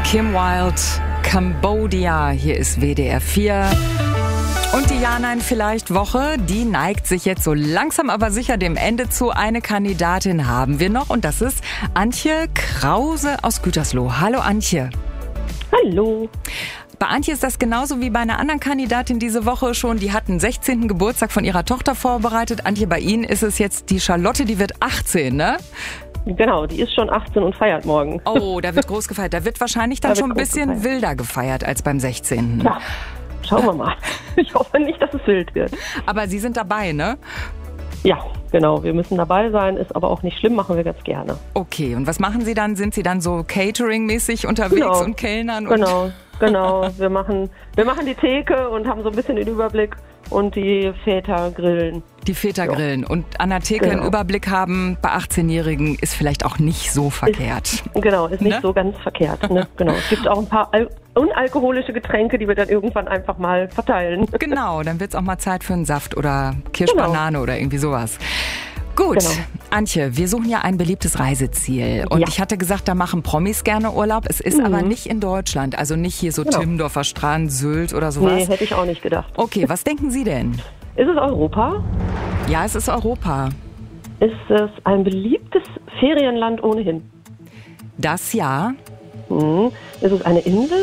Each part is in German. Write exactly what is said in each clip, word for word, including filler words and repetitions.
Kim Wilde, Cambodia. Hier ist W D R vier. Und die Ja-Nein-Vielleicht-Woche, die neigt sich jetzt so langsam aber sicher dem Ende zu. Eine Kandidatin haben wir noch und das ist Antje Krause aus Gütersloh. Hallo Antje. Hallo. Bei Antje ist das genauso wie bei einer anderen Kandidatin diese Woche schon. Die hat den sechzehnten Geburtstag von ihrer Tochter vorbereitet. Antje, bei Ihnen ist es jetzt die Charlotte, die wird achtzehn, ne? Genau, die ist schon achtzehn und feiert morgen. Oh, da wird groß gefeiert. Da wird wahrscheinlich dann Da wird schon ein bisschen groß gefeiert. wilder gefeiert als beim sechzehnten Ja, schauen wir mal. Ich hoffe nicht, dass es wild wird. Aber Sie sind dabei, ne? Ja, genau. Wir müssen dabei sein, ist aber auch nicht schlimm, machen wir ganz gerne. Okay, und was machen Sie dann? Sind Sie dann so Catering-mäßig unterwegs Genau. und Kellnern? Und Genau, genau. Wir machen, wir machen die Theke und haben so ein bisschen den Überblick und die Väter grillen. die Väter Ja. grillen. Und an der Theke Genau. einen Überblick haben bei achtzehnjährigen ist vielleicht auch nicht so verkehrt. Genau, ist nicht Ne? so ganz verkehrt. Ne? Genau. Es gibt auch ein paar al- unalkoholische Getränke, die wir dann irgendwann einfach mal verteilen. Genau, dann wird es auch mal Zeit für einen Saft oder Kirschbanane oder irgendwie sowas. Gut, Genau. Antje, wir suchen ja ein beliebtes Reiseziel. Und Ja. ich hatte gesagt, da machen Promis gerne Urlaub. Es ist aber nicht in Deutschland, also nicht hier so Genau. Timmendorfer Strand, Sylt oder Nee, sowas. hätte ich auch nicht gedacht. Okay, was denken Sie denn? Ist es Europa? Ja, es ist Europa. Ist es ein beliebtes Ferienland ohnehin? Das ja. Hm. Ist es eine Insel?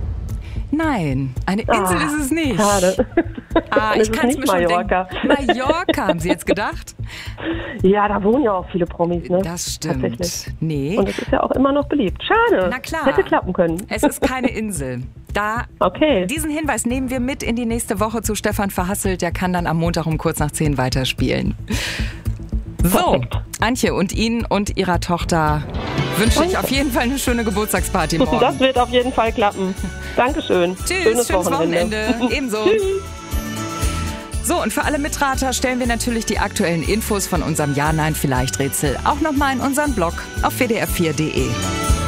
Nein, eine Insel Ah, ist es nicht. Schade. Ah, Dann ich ist es kann es nicht mir schon Mallorca. denken. Mallorca, haben Sie jetzt gedacht? Ja, da wohnen ja auch viele Promis, ne? Das stimmt. Tatsächlich. Nee, Und es ist ja auch immer noch beliebt. Schade. Na klar. Hätte klappen können. es ist keine Insel. Da Okay. Diesen Hinweis nehmen wir mit in die nächste Woche zu Stefan Verhasselt. Der kann dann am Montag um kurz nach zehn weiterspielen. So, Perfekt. Antje, und Ihnen und Ihrer Tochter wünsche ich auf jeden Fall eine schöne Geburtstagsparty morgen. Das wird auf jeden Fall klappen. Dankeschön. Tschüss, schönes, schönes Wochenende. Wochenende. Ebenso. So, und für alle Mitrater stellen wir natürlich die aktuellen Infos von unserem Ja-Nein-Vielleicht-Rätsel auch nochmal in unseren Blog auf w d r vier punkt d e.